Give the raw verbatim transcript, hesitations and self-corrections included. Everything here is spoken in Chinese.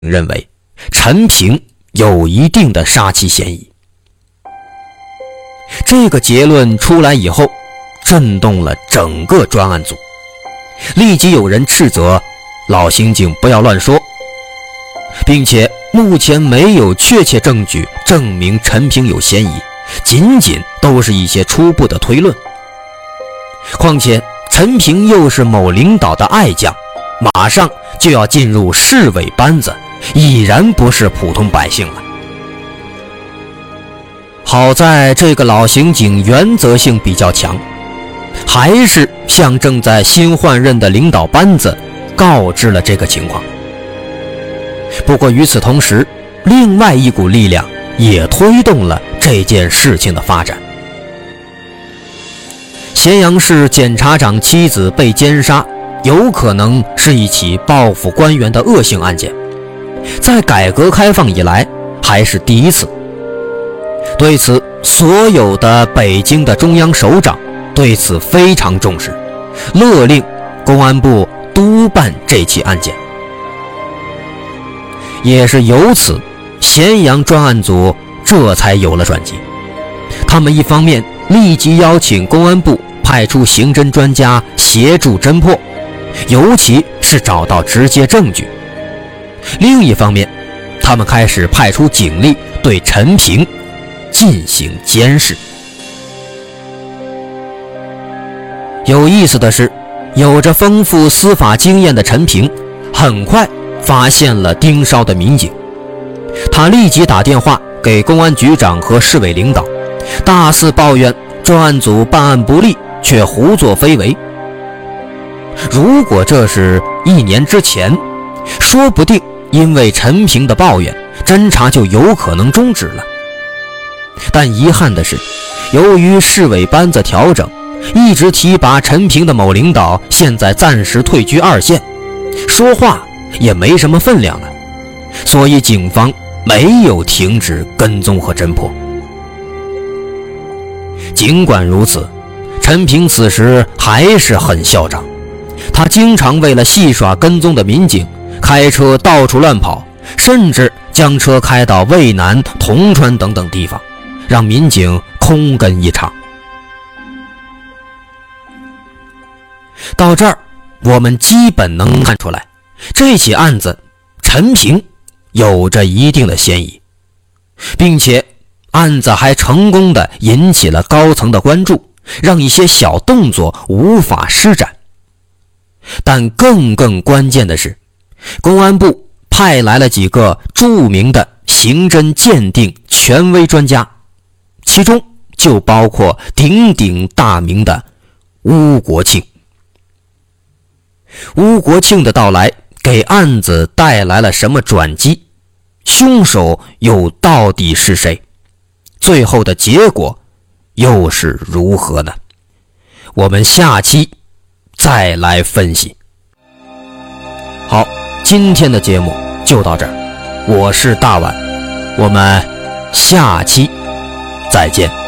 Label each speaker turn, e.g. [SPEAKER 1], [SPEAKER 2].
[SPEAKER 1] 认为陈平有一定的杀妻嫌疑。这个结论出来以后，震动了整个专案组，立即有人斥责老刑警不要乱说，并且目前没有确切证据证明陈平有嫌疑，仅仅都是一些初步的推论。况且陈平又是某领导的爱将，马上就要进入市委班子，已然不是普通百姓了。好在这个老刑警原则性比较强，还是向正在新换任的领导班子告知了这个情况。不过与此同时，另外一股力量也推动了这件事情的发展。咸阳市检察长妻子被奸杀，有可能是一起报复官员的恶性案件，在改革开放以来还是第一次。对此，所有的北京的中央首长对此非常重视，勒令公安部督办这起案件。也是由此，咸阳专案组这才有了转机。他们一方面立即邀请公安部派出刑侦专家协助侦破，尤其是找到直接证据；另一方面，他们开始派出警力对陈平进行监视。有意思的是，有着丰富司法经验的陈平很快发现了盯梢的民警，他立即打电话给公安局长和市委领导，大肆抱怨专案组办案不力，却胡作非为。如果这是一年之前，说不定因为陈平的抱怨，侦查就有可能终止了。但遗憾的是，由于市委班子调整，一直提拔陈平的某领导现在暂时退居二线，说话也没什么分量了，所以警方没有停止跟踪和侦破。尽管如此，陈平此时还是很嚣张，他经常为了戏耍跟踪的民警，开车到处乱跑，甚至将车开到渭南、铜川等等地方，让民警空跟一场。到这儿，我们基本能看出来，这起案子陈平有着一定的嫌疑，并且案子还成功地引起了高层的关注，让一些小动作无法施展。但更更关键的是，公安部派来了几个著名的刑侦鉴定权威专家，其中就包括鼎鼎大名的邬国庆。邬国庆的到来给案子带来了什么转机？凶手又到底是谁？最后的结果又是如何呢？我们下期再来分析。好，今天的节目就到这儿，我是大碗，我们下期再见。